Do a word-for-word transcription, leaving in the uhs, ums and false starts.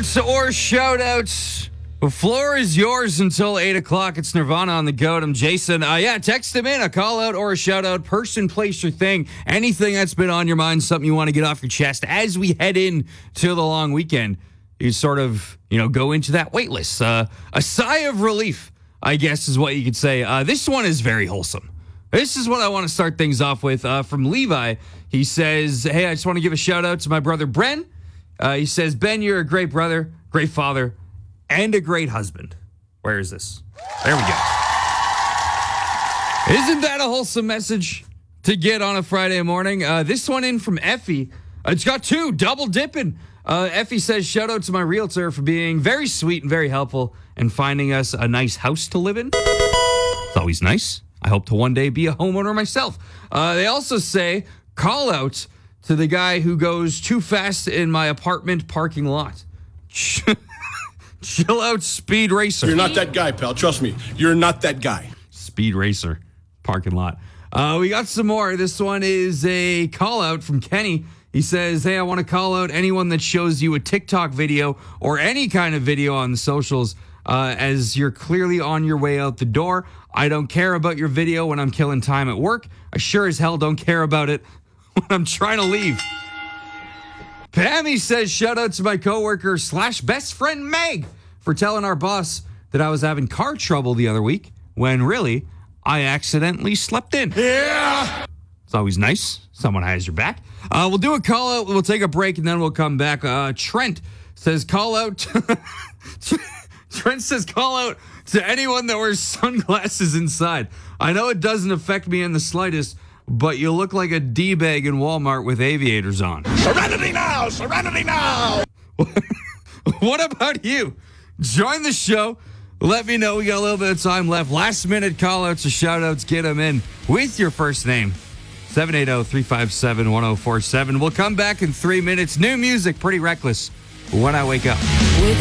Call-outs or shout-outs. The floor is yours until eight o'clock. It's Nirvana on the goat. I'm Jason. Uh, yeah, text him in. A call-out or a shout-out. Person, place, or thing. Anything that's been on your mind, something you want to get off your chest. As we head in to the long weekend, you sort of, you know, go into that wait list. Uh, a sigh of relief, I guess, is what you could say. Uh, this one is very wholesome. This is what I want to start things off with. Uh, from Levi, he says, hey, I just want to give a shout-out to my brother, Bren. Uh, he says, Ben, you're a great brother, great father, and a great husband. Where is this? There we go. Isn't that a wholesome message to get on a Friday morning? Uh, this one in from Effie. Uh, it's got two, double dipping. Uh, Effie says, shout out to my realtor for being very sweet and very helpful and finding us a nice house to live in. It's always nice. I hope to one day be a homeowner myself. Uh, they also say, call out to the guy who goes too fast in my apartment parking lot. Chill out, Speed Racer. You're not that guy, pal. Trust me. You're not that guy. Speed Racer parking lot. Uh, we got some more. This one is a call out from Kenny. He says, hey, I want to call out anyone that shows you a TikTok video or any kind of video on the socials uh, as you're clearly on your way out the door. I don't care about your video when I'm killing time at work. I sure as hell don't care about it when I'm trying to leave. Pammy says, shout out to my coworker slash best friend Meg for telling our boss that I was having car trouble the other week when really I accidentally slept in. Yeah. It's always nice. Someone has your back. Uh, we'll do a call out. We'll take a break and then we'll come back. Uh, Trent says call out. Trent says call out to anyone that wears sunglasses inside. I know it doesn't affect me in the slightest, but you look like a D-bag in Walmart with aviators on. Serenity now! Serenity now! What about you? Join the show. Let me know. We got a little bit of time left. Last minute call-outs or shout-outs. Get them in with your first name. seven eight zero, three five seven, one zero four seven. We'll come back in three minutes. New music, Pretty Reckless, When I Wake Up.